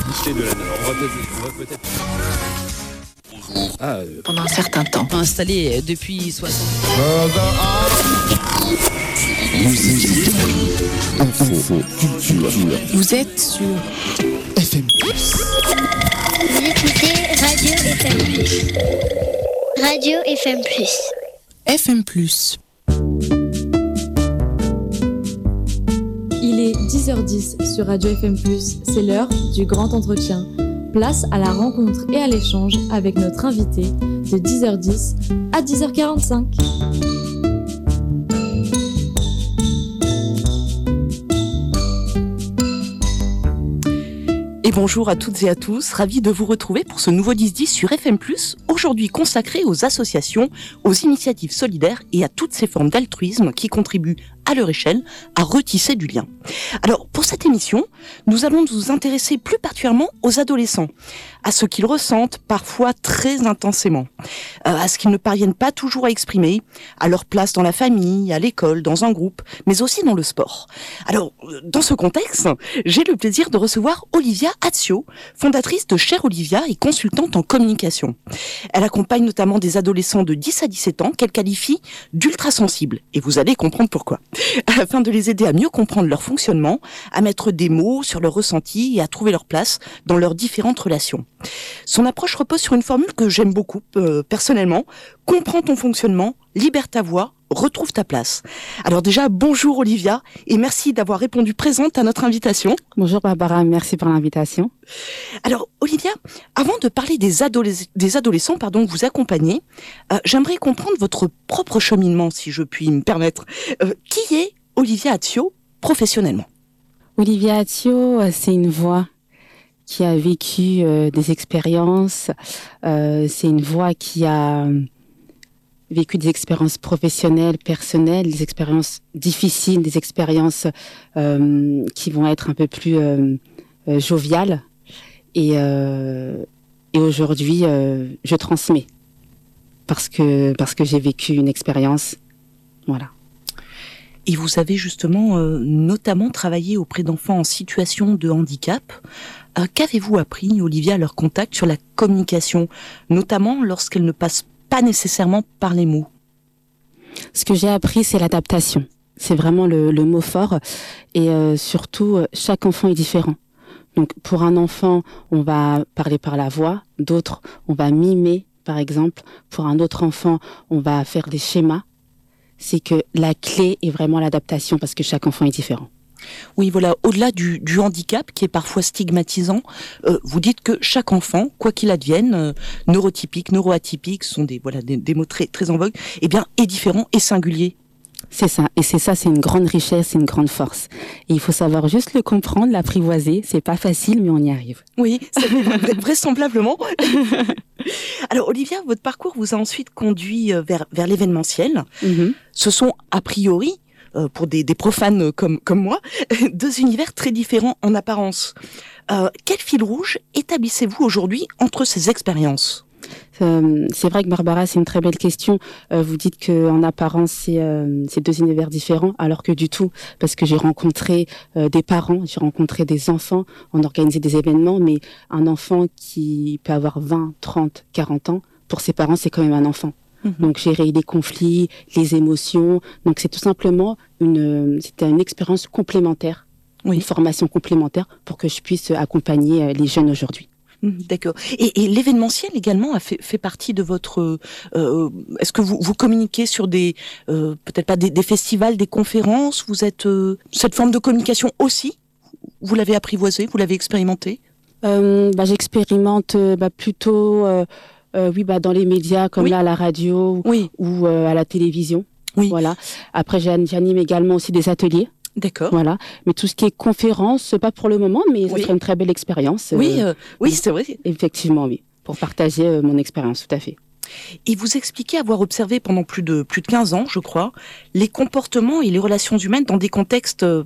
Pendant un certain temps. Installé depuis 60 Info, culture. Vous êtes sur FM+. Vous écoutez Radio FM+. Radio FM+. FM+. Il est 10h10 sur Radio FM+, c'est l'heure du grand entretien. Place à la rencontre et à l'échange avec notre invité de 10h10 à 10h45. Et bonjour à toutes et à tous, ravi de vous retrouver pour ce nouveau 10-10 sur FM+, aujourd'hui consacré aux associations, aux initiatives solidaires et à toutes ces formes d'altruisme qui contribuent à leur échelle à retisser du lien. Alors, pour cette émission, nous allons nous intéresser plus particulièrement aux adolescents, à ce qu'ils ressentent parfois très intensément, à ce qu'ils ne parviennent pas toujours à exprimer, à leur place dans la famille, à l'école, dans un groupe, mais aussi dans le sport. Alors, dans ce contexte, j'ai le plaisir de recevoir Olivia Azio, fondatrice de Chère Olivia et consultante en communication. Elle accompagne notamment des adolescents de 10 à 17 ans qu'elle qualifie d'ultrasensibles, et vous allez comprendre pourquoi. Afin de les aider à mieux comprendre leur fonctionnement, à mettre des mots sur leurs ressentis et à trouver leur place dans leurs différentes relations. Son approche repose sur une formule que j'aime beaucoup, personnellement. Comprends ton fonctionnement, libère ta voix, retrouve ta place. Alors déjà, bonjour Olivia, et merci d'avoir répondu présente à notre invitation. Bonjour Barbara, merci pour l'invitation. Alors Olivia, avant de parler des adolescents que vous accompagnez, j'aimerais comprendre votre propre cheminement, si je puis me permettre. Qui est Olivia Azio professionnellement ? Olivia Azio, c'est une voix qui a vécu des expériences. C'est une voix qui a vécu des expériences professionnelles, personnelles, des expériences difficiles, des expériences qui vont être un peu plus joviales. Et aujourd'hui, je transmets parce que j'ai vécu une expérience. Voilà. Et vous avez justement notamment travaillé auprès d'enfants en situation de handicap. Qu'avez-vous appris, Olivia, à leur contact sur la communication, notamment lorsqu'elle ne passe pas nécessairement par les mots ? Ce que j'ai appris, c'est l'adaptation. C'est vraiment le mot fort. Et surtout, chaque enfant est différent. Donc, pour un enfant, on va parler par la voix. D'autres, on va mimer, par exemple. Pour un autre enfant, on va faire des schémas. C'est que la clé est vraiment l'adaptation parce que chaque enfant est différent. Oui, voilà, au-delà du handicap qui est parfois stigmatisant, vous dites que chaque enfant, quoi qu'il advienne, neurotypique, neuroatypique, sont des mots très, très en vogue, eh bien, est différent et singulier. C'est ça, et c'est une grande richesse, c'est une grande force. Et il faut savoir juste le comprendre, l'apprivoiser, c'est pas facile, mais on y arrive. Oui, vraisemblablement. Alors Olivia, votre parcours vous a ensuite conduit vers l'événementiel. Mm-hmm. Ce sont a priori, pour des profanes comme moi, deux univers très différents en apparence. Quel fil rouge établissez-vous aujourd'hui entre ces expériences ? C'est vrai que Barbara, c'est une très belle question. Vous dites qu'en apparence, c'est deux univers différents, alors que du tout, parce que j'ai rencontré des parents, j'ai rencontré des enfants, on organisait des événements, mais un enfant qui peut avoir 20, 30, 40 ans, pour ses parents, c'est quand même un enfant. Mmh. Donc gérer les conflits, les émotions, donc c'est tout simplement c'était une expérience complémentaire, oui. Une formation complémentaire pour que je puisse accompagner les jeunes aujourd'hui. D'accord. Et l'événementiel également fait partie de votre. Est-ce que vous communiquez sur peut-être pas des festivals, des conférences ? Vous êtes cette forme de communication aussi ? Vous l'avez apprivoisée, vous l'avez expérimentée ? J'expérimente plutôt dans les médias comme là à la radio ou à la télévision. Oui. Voilà. Après j'anime également aussi des ateliers. D'accord. Voilà. Mais tout ce qui est conférence, pas pour le moment, mais ça serait une très belle expérience. Oui, c'est vrai. Effectivement, oui. Pour partager mon expérience, tout à fait. Et vous expliquez avoir observé pendant plus de 15 ans, je crois, les comportements et les relations humaines dans des contextes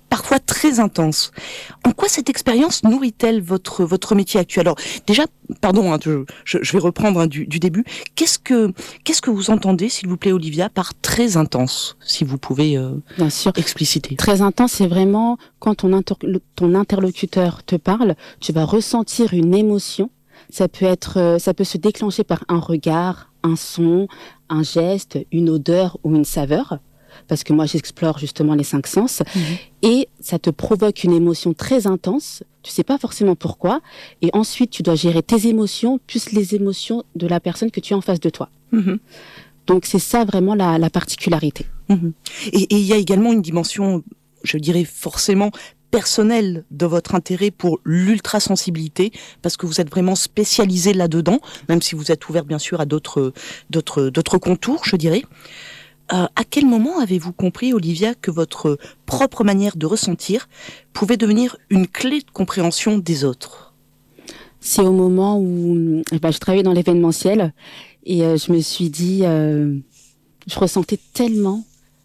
parfois très intenses. En quoi cette expérience nourrit-elle votre métier actuel? Alors déjà, pardon, je vais reprendre du début. Qu'est-ce que vous entendez, s'il vous plaît, Olivia, par très intense, si vous pouvez Bien sûr. expliciter? Très intense, c'est vraiment quand ton interlocuteur te parle, tu vas ressentir une émotion. Ça peut se déclencher par un regard, un son, un geste, une odeur ou une saveur. Parce que moi, j'explore justement les 5 sens. Et ça te provoque une émotion très intense. Tu sais pas forcément pourquoi. Et ensuite, tu dois gérer tes émotions plus les émotions de la personne que tu as en face de toi. Donc, c'est ça vraiment la particularité. Et il y a également une dimension, je dirais forcément personnelle de votre intérêt pour l'ultrasensibilité, parce que vous êtes vraiment spécialisé là-dedans, même si vous êtes ouvert bien sûr à d'autres contours, je dirais. À quel moment avez-vous compris, Olivia, que votre propre manière de ressentir pouvait devenir une clé de compréhension des autres? C'est au moment où je travaillais dans l'événementiel et je me suis dit, je ressentais tellement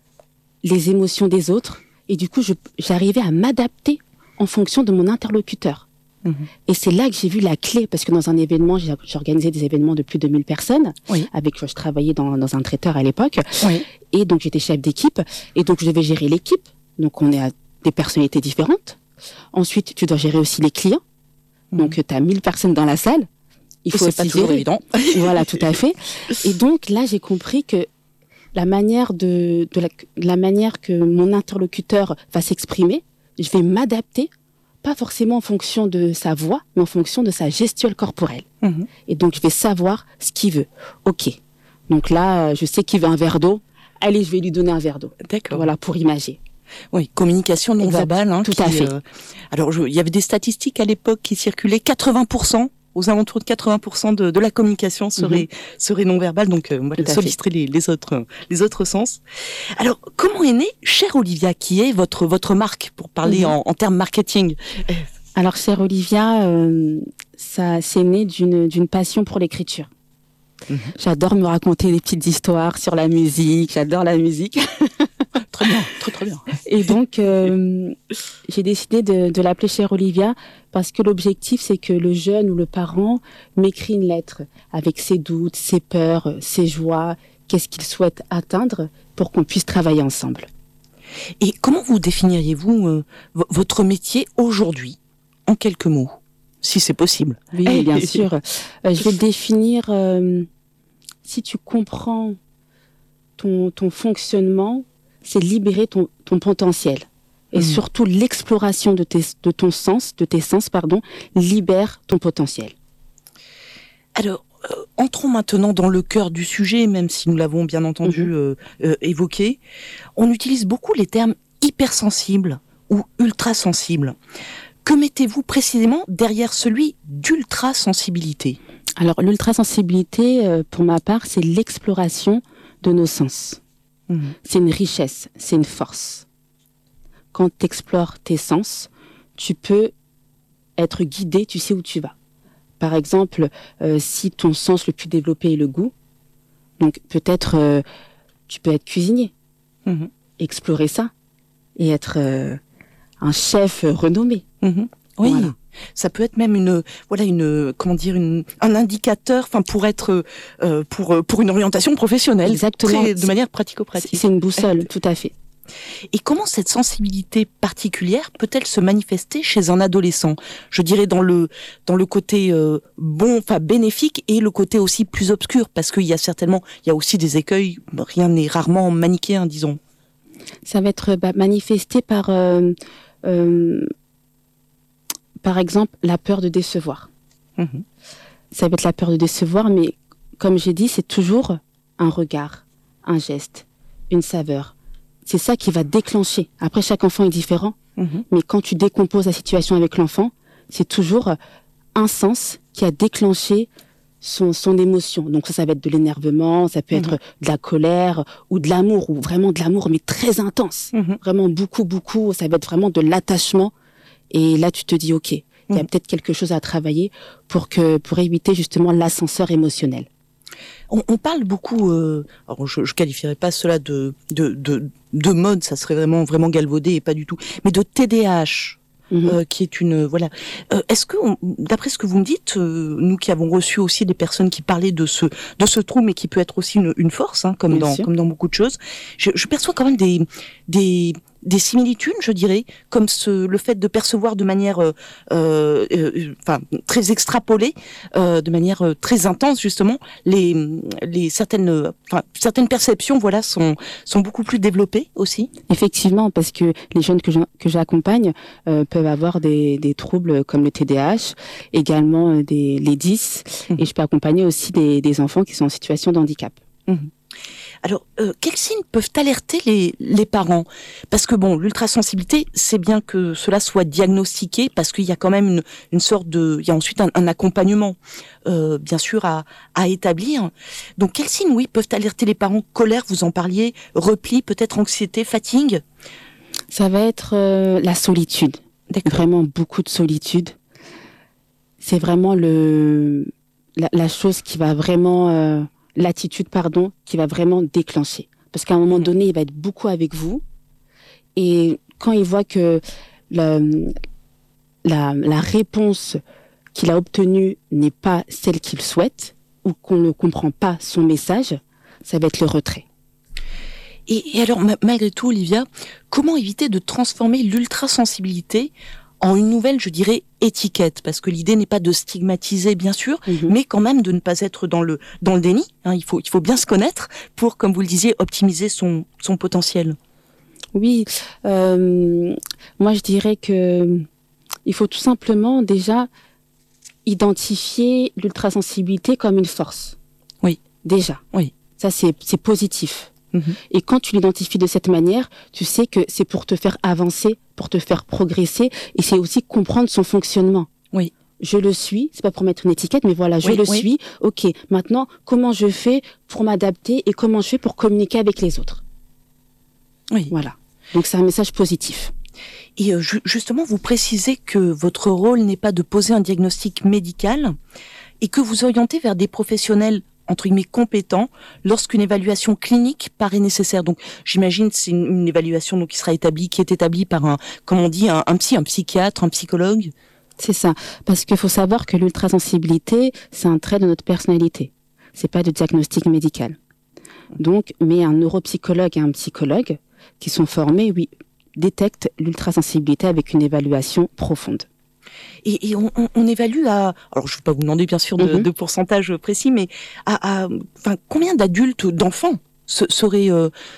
les émotions des autres et du coup, j'arrivais à m'adapter en fonction de mon interlocuteur. Et c'est là que j'ai vu la clé, parce que dans un événement, j'organisais des événements de plus de 1000 personnes, je travaillais dans un traiteur à l'époque, et donc j'étais chef d'équipe, et donc je devais gérer l'équipe, donc on est à des personnalités différentes. Ensuite, tu dois gérer aussi les clients, donc tu as 1000 personnes dans la salle, il faut c'est pas toujours évident. Voilà, tout à fait. Et donc là, j'ai compris que la manière la manière que mon interlocuteur va s'exprimer, je vais m'adapter, pas forcément en fonction de sa voix, mais en fonction de sa gestuelle corporelle. Et donc, je vais savoir ce qu'il veut. Ok. Donc là, je sais qu'il veut un verre d'eau. Allez, je vais lui donner un verre d'eau. D'accord. Voilà, pour imager. Oui, communication non verbale. Tout à fait. Alors, il y avait des statistiques à l'époque qui circulaient. 80%, aux alentours de 80% de la communication serait non verbale. Donc, on va solliciter les autres sens. Alors, comment est née Chère Olivia, qui est votre marque, pour parler en termes marketing? Alors, Chère Olivia, ça c'est né d'une passion pour l'écriture. J'adore me raconter des petites histoires sur la musique. J'adore la musique. Très bien, très bien. Et donc, j'ai décidé de l'appeler Chère Olivia parce que l'objectif, c'est que le jeune ou le parent m'écrit une lettre avec ses doutes, ses peurs, ses joies, qu'est-ce qu'il souhaite atteindre pour qu'on puisse travailler ensemble. Et comment vous définiriez-vous votre métier aujourd'hui, en quelques mots, si c'est possible? Oui, bien sûr. Je vais le définir, si tu comprends ton fonctionnement, c'est libérer ton potentiel. Et surtout, l'exploration de tes sens, libère ton potentiel. Alors, entrons maintenant dans le cœur du sujet, même si nous l'avons bien entendu évoqué. On utilise beaucoup les termes hypersensible ou ultrasensible. Que mettez-vous précisément derrière celui d'ultrasensibilité? Alors, l'ultrasensibilité, pour ma part, c'est l'exploration de nos sens. C'est une richesse, c'est une force. Quand tu explores tes sens, tu peux être guidé, tu sais où tu vas. Par exemple, si ton sens le plus développé est le goût, donc peut-être tu peux être cuisinier, explorer ça et être un chef renommé. Oui. Voilà. Ça peut être même un indicateur, pour être pour une orientation professionnelle. Exactement. De manière pratico-pratique. C'est une boussole, tout à fait. Et comment cette sensibilité particulière peut-elle se manifester chez un adolescent? Je dirais dans le côté bénéfique et le côté aussi plus obscur, parce qu'il y a aussi des écueils. Rien n'est rarement manichéen, disons. Ça va être manifesté par exemple, la peur de décevoir. Ça va être la peur de décevoir, mais comme j'ai dit, c'est toujours un regard, un geste, une saveur. C'est ça qui va déclencher. Après, chaque enfant est différent, mais quand tu décomposes la situation avec l'enfant, c'est toujours un sens qui a déclenché son émotion. Donc ça va être de l'énervement, ça peut être de la colère ou de l'amour, ou vraiment de l'amour, mais très intense. Vraiment beaucoup, ça va être vraiment de l'attachement. Et là, tu te dis, ok, il y a peut-être quelque chose à travailler pour éviter justement l'ascenseur émotionnel. On parle beaucoup, alors je qualifierais pas cela de mode, ça serait vraiment galvaudé et pas du tout, mais de TDAH. Qui est une voilà. Est-ce que, d'après ce que vous me dites, nous qui avons reçu aussi des personnes qui parlaient de ce trouble, mais qui peut être aussi une force, hein, comme dans beaucoup de choses, je perçois quand même des similitudes, je dirais, comme le fait de percevoir de manière, très extrapolée, de manière très intense justement, les certaines perceptions, voilà, sont beaucoup plus développées aussi. Effectivement, parce que les jeunes que j'accompagne peuvent avoir des troubles comme le TDAH, également les 10, et je peux accompagner aussi des enfants qui sont en situation de handicap. Alors, quels signes peuvent alerter les parents? Parce que bon, l'ultrasensibilité, c'est bien que cela soit diagnostiqué, parce qu'il y a quand même une sorte il y a ensuite un accompagnement, bien sûr, à établir. Donc, quels signes, oui, peuvent alerter les parents? Colère, vous en parliez, repli, peut-être anxiété, fatigue? Ça va être la solitude. Vraiment beaucoup de solitude. C'est vraiment la chose qui va vraiment... l'attitude, qui va vraiment déclencher. Parce qu'à un moment donné, il va être beaucoup avec vous. Et quand il voit que la réponse qu'il a obtenue n'est pas celle qu'il souhaite, ou qu'on ne comprend pas son message, ça va être le retrait. Et alors, malgré tout, Olivia, comment éviter de transformer l'ultrasensibilité en une nouvelle, je dirais, étiquette, parce que l'idée n'est pas de stigmatiser, bien sûr, mais quand même de ne pas être dans le déni. Hein, il faut bien se connaître pour, comme vous le disiez, optimiser son potentiel. Oui, moi je dirais que il faut tout simplement déjà identifier l'ultrasensibilité comme une force. Oui. Déjà. Oui. Ça c'est positif. Et quand tu l'identifies de cette manière, tu sais que c'est pour te faire avancer, pour te faire progresser, et c'est aussi comprendre son fonctionnement. Oui. Je le suis, c'est pas pour mettre une étiquette, mais voilà, je le suis. Ok, maintenant, comment je fais pour m'adapter et comment je fais pour communiquer avec les autres? Oui. Voilà. Donc c'est un message positif. Et justement, vous précisez que votre rôle n'est pas de poser un diagnostic médical et que vous orientez vers des professionnels entre guillemets compétents lorsqu'une évaluation clinique paraît nécessaire. Donc j'imagine c'est une évaluation donc qui est établie par un psychiatre, un psychologue. C'est ça, parce qu'il faut savoir que l'ultrasensibilité, c'est un trait de notre personnalité. C'est pas de diagnostic médical. Donc, mais un neuropsychologue et un psychologue qui sont formés, oui, détectent l'ultrasensibilité avec une évaluation profonde. Et on évalue alors je ne vais pas vous demander bien sûr de pourcentage précis, mais combien d'adultes, d'enfants seraient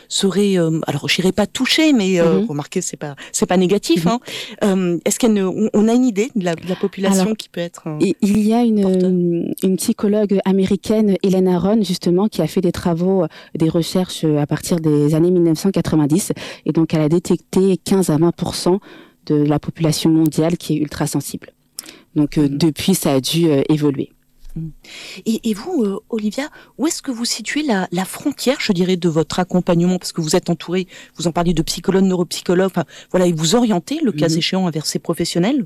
alors j'irai pas touchés, mais remarquez c'est pas négatif. Est-ce qu'on a une idée de la population alors, qui peut être il y a une psychologue américaine, Helen Aron, justement, qui a fait des recherches à partir des années 1990, et donc elle a détecté 15 à 20% de la population mondiale qui est ultra-sensible. Donc depuis, ça a dû évoluer. Et vous, Olivia, où est-ce que vous situez la frontière, je dirais, de votre accompagnement? Parce que vous êtes entourée, vous en parliez de psychologues, neuropsychologues, et vous orientez, le cas échéant, vers ces professionnels.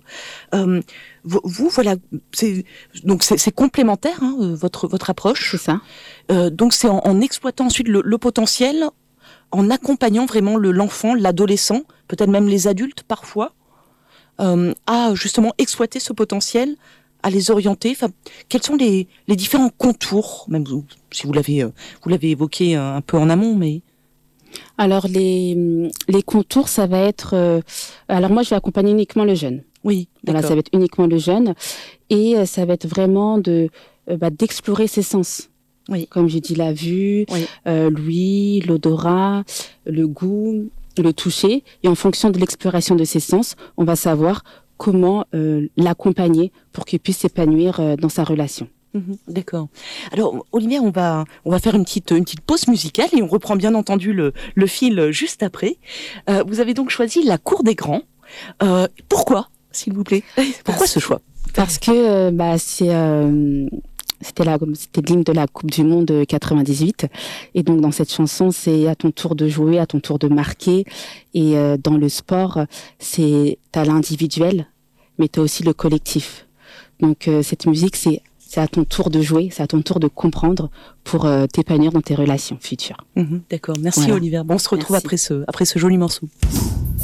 Vous, voilà, c'est complémentaire, votre approche. C'est ça. Donc c'est en exploitant ensuite le potentiel, en accompagnant vraiment l'enfant, l'adolescent, peut-être même les adultes parfois, à justement exploiter ce potentiel, à les orienter. Enfin, quels sont les différents contours, même si vous l'avez évoqué un peu en amont, mais alors les contours, ça va être. Alors moi, je vais accompagner uniquement le jeune. Oui, voilà, ça va être uniquement le jeune, et ça va être vraiment d'explorer ses sens. Oui. Comme j'ai dit, la vue, l'ouïe, l'odorat, le goût, le toucher. Et en fonction de l'exploration de ces sens, on va savoir comment l'accompagner pour qu'il puisse s'épanouir dans sa relation. D'accord. Alors, Olivia, on va faire une petite pause musicale et on reprend bien entendu le fil juste après. Vous avez donc choisi La Cour des Grands. Pourquoi, s'il vous plaît? Pourquoi ce choix? Parce que c'était l'hymne de la Coupe du Monde 98. Et donc, dans cette chanson, c'est à ton tour de jouer, à ton tour de marquer. Et dans le sport, t'as l'individuel, mais t'as aussi le collectif. Donc, cette musique, c'est c'est à ton tour de jouer, c'est à ton tour de comprendre pour t'épanouir dans tes relations futures. D'accord, merci Voilà. Oliver. Bon, on se retrouve Merci. après ce joli morceau.